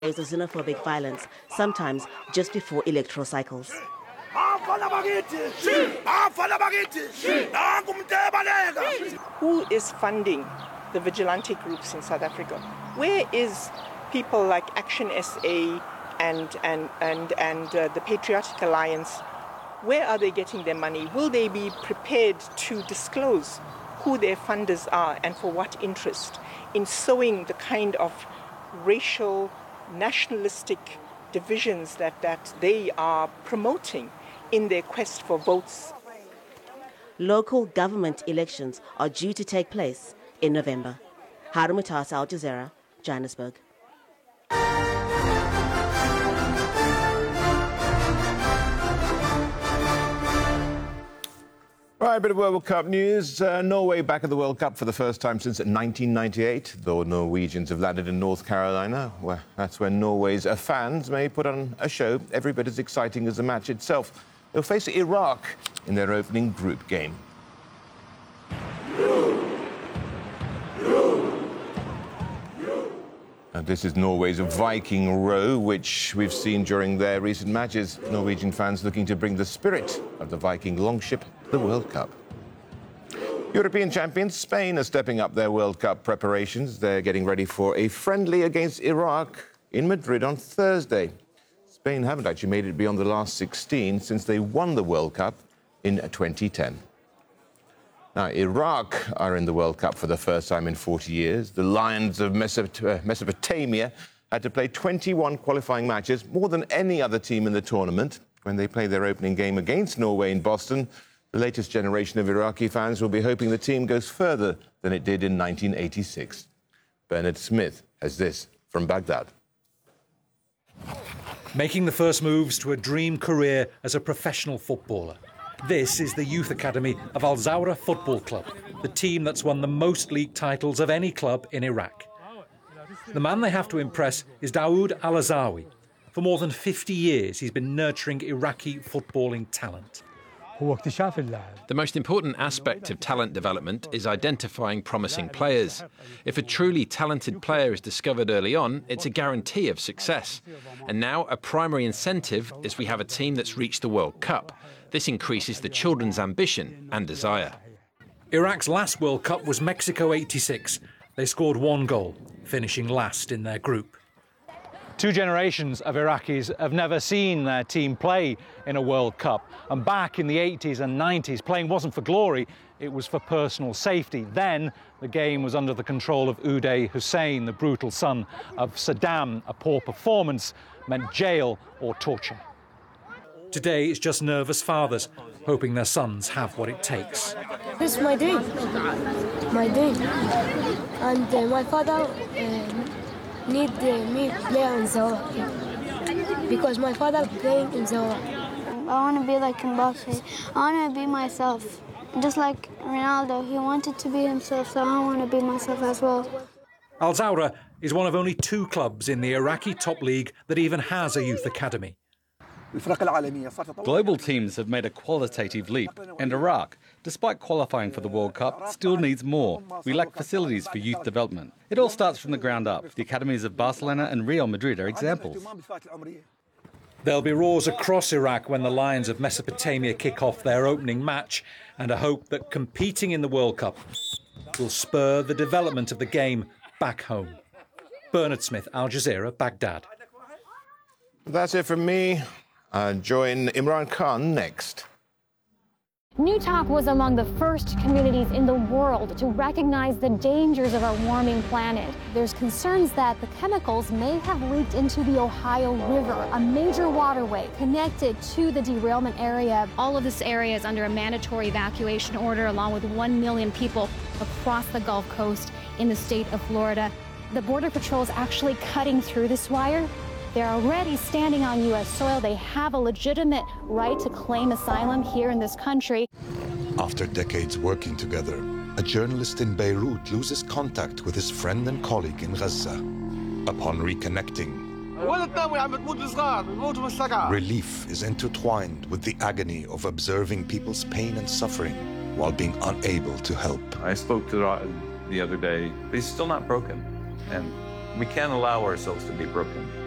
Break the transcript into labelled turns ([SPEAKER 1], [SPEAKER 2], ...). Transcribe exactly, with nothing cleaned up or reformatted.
[SPEAKER 1] Of xenophobic violence, sometimes just before electoral cycles.
[SPEAKER 2] Who is funding the vigilante groups in South Africa? Where is people like Action S A and, and, and, and uh, the Patriotic Alliance? Where are they getting their money? Will they be prepared to disclose who their funders are and for what interest in sowing the kind of racial, nationalistic divisions that, that they are promoting in their quest for votes?
[SPEAKER 1] Local government elections are due to take place in November. Harun Mutasa, Al Jazeera, Johannesburg.
[SPEAKER 3] Right, a bit of World Cup news. Uh, Norway back at the World Cup for the first time since nineteen ninety-eight. The Norwegians have landed in North Carolina. Well, that's where Norway's fans may put on a show every bit as exciting as the match itself. They'll face Iraq in their opening group game. And this is Norway's Viking row, which we've seen during their recent matches. Norwegian fans looking to bring the spirit of the Viking longship to the World Cup. European champions Spain are stepping up their World Cup preparations. They're getting ready for a friendly against Iraq in Madrid on Thursday. Spain haven't actually made it beyond the last sixteen since they won the World Cup in twenty ten. Now, Iraq are in the World Cup for the first time in forty years. The Lions of Mesopotamia had to play twenty-one qualifying matches, more than any other team in the tournament. When they play their opening game against Norway in Boston, the latest generation of Iraqi fans will be hoping the team goes further than it did in nineteen eighty-six. Bernard Smith has this from Baghdad.
[SPEAKER 4] Making the first moves to a dream career as a professional footballer. This is the youth academy of Al Zawra Football Club, the team that's won the most league titles of any club in Iraq. The man they have to impress is Dawood Al-Azawi. For more than fifty years, he's been nurturing Iraqi footballing talent.
[SPEAKER 5] The most important aspect of talent development is identifying promising players. If a truly talented player is discovered early on, it's a guarantee of success. And now a primary incentive is we have a team that's reached the World Cup. This increases the children's ambition and desire.
[SPEAKER 4] Iraq's last World Cup was Mexico eighty-six. They scored one goal, finishing last in their group.
[SPEAKER 6] Two generations of Iraqis have never seen their team play in a World Cup. And back in the eighties and nineties, playing wasn't for glory, it was for personal safety. Then the game was under the control of Uday Hussein, the brutal son of Saddam. A poor performance meant jail or torture.
[SPEAKER 4] Today it's just nervous fathers, hoping their sons have what it takes.
[SPEAKER 7] This is my dream, my dream. And uh, my father uh, need uh, me play in Zawra, because my father playing in Zawra.
[SPEAKER 8] I want to be like Mbappe. I want to be myself. Just like Ronaldo, he wanted to be himself, so I want to be myself as well.
[SPEAKER 4] Al Zawra is one of only two clubs in the Iraqi top league that even has a youth academy.
[SPEAKER 9] Global teams have made a qualitative leap, and Iraq, despite qualifying for the World Cup, still needs more. We lack facilities for youth development. It all starts from the ground up. The academies of Barcelona and Real Madrid are examples.
[SPEAKER 4] There'll be roars across Iraq when the Lions of Mesopotamia kick off their opening match, and a hope that competing in the World Cup will spur the development of the game back home. Bernard Smith, Al Jazeera, Baghdad.
[SPEAKER 3] That's it from me. Uh, join Imran Khan next.
[SPEAKER 10] Newtok was among the first communities in the world to recognize the dangers of our warming planet. There's concerns that the chemicals may have leaked into the Ohio River, a major waterway connected to the derailment area.
[SPEAKER 11] All of this area is under a mandatory evacuation order, along with one million people across the Gulf Coast in the state of Florida. The Border Patrol is actually cutting through this wire. They're already standing on U S soil. They have a legitimate right to claim asylum here in this country.
[SPEAKER 12] After decades working together, a journalist in Beirut loses contact with his friend and colleague in Gaza. Upon reconnecting, relief is intertwined with the agony of observing people's pain and suffering while being unable to help.
[SPEAKER 13] I spoke to Ra'ad the other day. He's still not broken, and we can't allow ourselves to be broken.